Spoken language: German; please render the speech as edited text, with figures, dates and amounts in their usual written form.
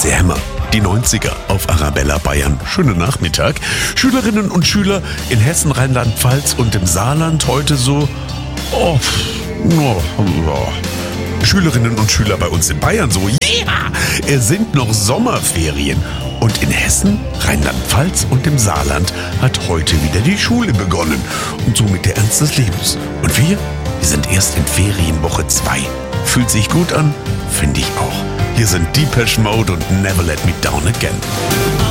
der Hammer. Die 90er auf Arabella Bayern. Schönen Nachmittag. Schülerinnen und Schüler in Hessen, Rheinland-Pfalz und im Saarland heute so... Schülerinnen und Schüler bei uns in Bayern so... Ja, es sind noch Sommerferien. Und in Hessen, Rheinland-Pfalz und im Saarland hat heute wieder die Schule begonnen. Und somit der Ernst des Lebens. Und wir sind erst in Ferienwoche 2. Fühlt sich gut an? Finde ich auch. Hier sind Depeche Mode und Never Let Me Down Again.